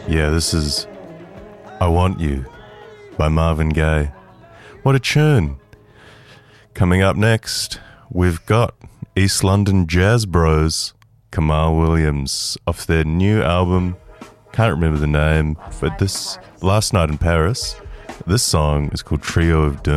Yeah, this is I Want You by Marvin Gaye. What a tune. Coming up next, we've got East London Jazz Bros, Kamal Williams, off their new album. Can't remember the name, but this Last Night in Paris. This song is called Trio of Doom.